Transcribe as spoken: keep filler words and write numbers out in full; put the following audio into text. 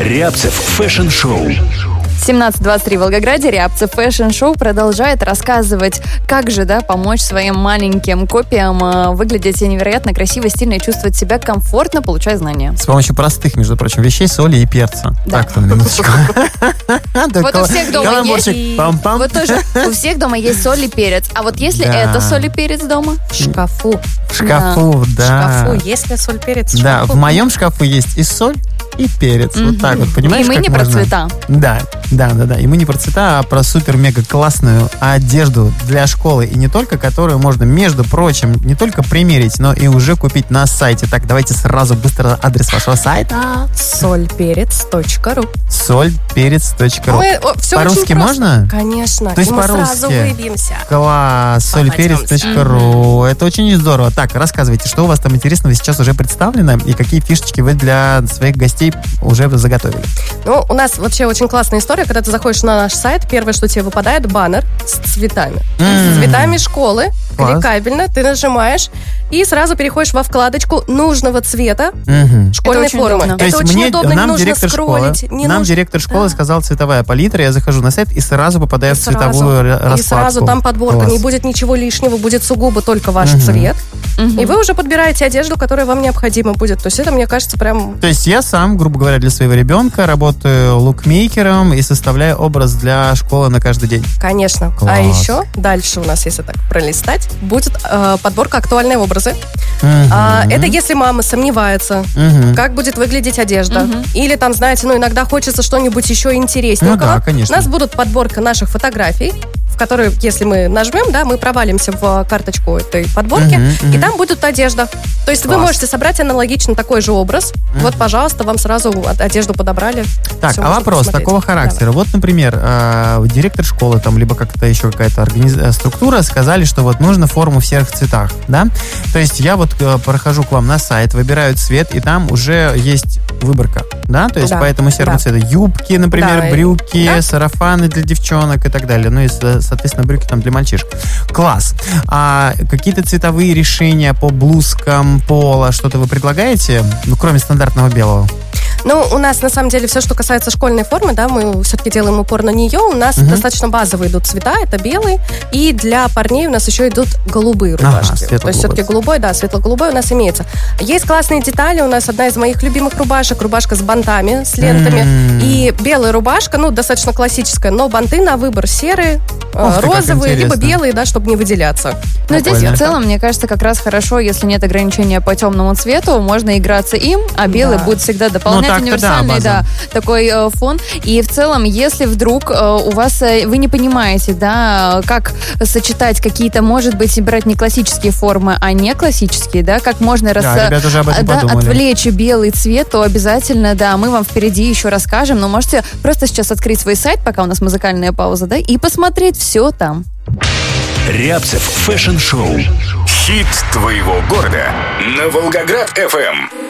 Рябцев фэшн-шоу. семнадцать двадцать три в Волгограде. Рябцев фэшн-шоу продолжает рассказывать, как же, да, помочь своим маленьким копиям э, выглядеть невероятно красиво, стильно и чувствовать себя комфортно, получая знания. С помощью простых, между прочим, вещей, соли и перца. Да. Так, на минуточку. Вот у всех дома есть... Вот тоже у всех дома есть соль и перец. А вот если это соль и перец дома? В шкафу. В шкафу, да. В шкафу. Если соль, перец, в Да, шкафу. в моем шкафу есть и соль, и перец. Вот так вот, понимаешь, И мы как не про можно? цвета. Да, да, да, да. И мы не про цвета, а про супер-мега классную одежду для школы. И не только, которую можно, между прочим, не только примерить, но и уже купить на сайте. Так, давайте сразу быстро адрес вашего сайта. соль перец точка ру. соль перец точка ру. Мы, о, всё По-русски очень просто. можно? Конечно. То есть И мы по-русски? сразу выбьемся. Класс, соль перец точка ру. Это очень здорово. Так, рассказывайте, что у вас там интересного сейчас уже представлено и какие фишечки вы для своих гостей уже заготовили. Ну, у нас вообще очень классная история, когда ты заходишь на наш сайт, первое, что тебе выпадает, баннер с цветами. М. С цветами школы, Класс. кликабельно, ты нажимаешь и сразу переходишь во вкладочку нужного цвета Мгм. школьной очень формы. удобно. Это То есть очень мне, удобно, не нам нужно директор школы, скроллить. Не нам нужно- директор школы Да. сказал цветовая палитра, я захожу на сайт и сразу попадаю И в цветовую ра- раскладку. И сразу там подборка, Класс. не будет ничего лишнего, будет сугубо только ваш Мгм. цвет. И вы уже подбираете одежду, которая вам необходима будет. То есть это, мне кажется, прям... То есть я сам, грубо говоря, для своего ребенка работаю лукмейкером и составляю образ для школы на каждый день. Конечно. Класс. А еще дальше у нас, если так пролистать, будет э, подборка «Актуальные образы». Мгм. А, это если мама сомневается, Мгм. как будет выглядеть одежда. Или там, знаете, ну иногда хочется что-нибудь еще интересненького. Ну да, конечно. У нас будут подборка наших фотографий, в которые, если мы нажмем, да, мы провалимся в карточку этой подборки, Мгм, мгм. и там будет одежда. То есть вы Класс. можете собрать аналогично такой же образ. Вот, пожалуйста, вам сразу од- одежду подобрали. Так, Всё а можно вопрос посмотреть. такого характера. Вот, например, э, директор школы, там, либо как-то еще какая-то организ- э, структура сказали, что вот нужно форму в серых цветах, да? То есть я вот э, прохожу к вам на сайт, выбираю цвет, и там уже есть выборка, да? То есть Да, по этому серому да. цвету юбки, например, Да, и- брюки, да. сарафаны для девчонок и так далее. Ну и, со- соответственно, брюки там для мальчишек. Класс. А какие-то цветовые решения по блузкам, поло, что-то вы предлагаете? Ну, кроме стандартного белого. Ну, у нас, на самом деле, все, что касается школьной формы, да, мы все-таки делаем упор на нее. У нас Мгм. достаточно базовые идут цвета, это белый. И для парней у нас еще идут голубые Ага, рубашки. То светло-голубой. есть все-таки голубой, да, светло-голубой у нас имеется. Есть классные детали. У нас одна из моих любимых рубашек, рубашка с бантами, с лентами. М. И белая рубашка, ну, достаточно классическая, но банты на выбор серые, э, Ух ты, как розовые, либо интересно. белые, да, чтобы не выделяться. Но здесь Прикольно. в целом, мне кажется, как раз хорошо, если нет ограничения по темному цвету, можно играться им, а белый Да. будет всегда дополнять так-то да, универсальный, база. да, такой э, фон. И в целом, если вдруг э, у вас, э, вы не понимаете, да, как сочетать какие-то, может быть, брать не классические формы, а не классические, да, как можно рас- Да, ребята уже об этом да, подумали. отвлечь белый цвет, то обязательно, да, мы вам впереди еще расскажем, но можете просто сейчас открыть свой сайт, пока у нас музыкальная пауза, да, и посмотреть все там. Рябцев фэшн-шоу. Хит твоего города на Волгоград эф эм.